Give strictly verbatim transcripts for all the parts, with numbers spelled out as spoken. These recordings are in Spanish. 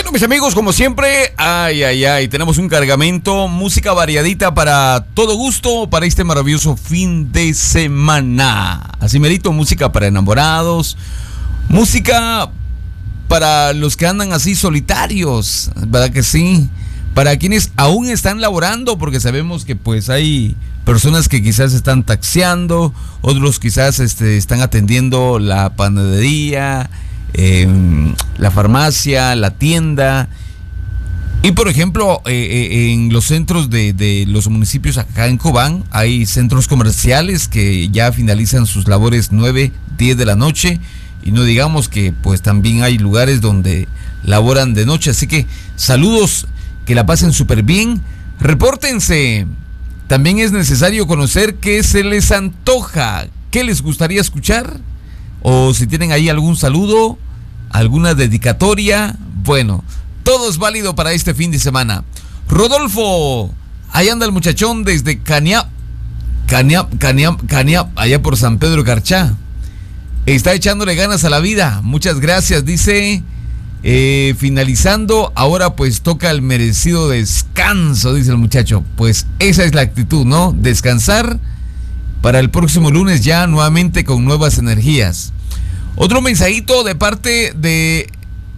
Bueno, mis amigos, como siempre, ay, ay, ay, tenemos un cargamento, música variadita para todo gusto, para este maravilloso fin de semana. Así merito, música para enamorados, música para los que andan así solitarios, ¿verdad que sí? Para quienes aún están laborando, porque sabemos que pues hay personas que quizás están taxiando, otros quizás este, están atendiendo la panadería, eh, la farmacia, la tienda. Y por ejemplo, eh, eh, en los centros de, de los municipios acá en Cobán, hay centros comerciales que ya finalizan sus labores nueve, diez de la noche. Y no digamos que pues también hay lugares donde laboran de noche. Así que saludos, que la pasen súper bien. Repórtense. También es necesario conocer qué se les antoja, qué les gustaría escuchar, o si tienen ahí algún saludo, alguna dedicatoria. Bueno, todo es válido para este fin de semana. Rodolfo, ahí anda el muchachón desde Caniap, Caniap, Caniap, Caniap, allá por San Pedro Carchá. Está echándole ganas a la vida. Muchas gracias, dice. Eh, finalizando, ahora pues toca el merecido descanso, dice el muchacho. Pues esa es la actitud, ¿no? Descansar para el próximo lunes ya nuevamente con nuevas energías. Otro mensajito de parte de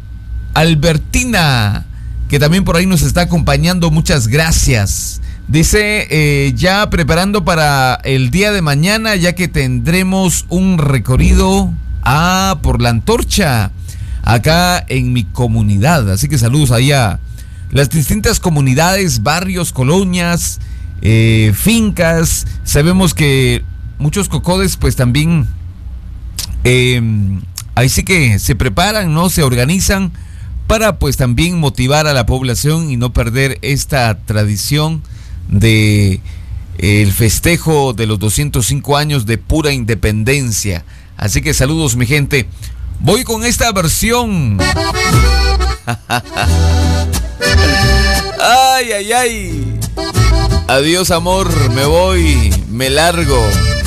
Albertina, que también por ahí nos está acompañando. Muchas gracias. Dice, eh, ya preparando para el día de mañana, ya que tendremos un recorrido ah, por la antorcha acá en mi comunidad. Así que saludos ahí a las distintas comunidades, barrios, colonias, eh, fincas. Sabemos que muchos cocodes pues también eh, ahí sí que se preparan, ¿no? Se organizan para pues también motivar a la población y no perder esta tradición de eh, el festejo de los doscientos cinco años de pura independencia. Así que saludos, mi gente. Voy con esta versión. Ay, ay, ay. Adiós, amor, me voy, me largo.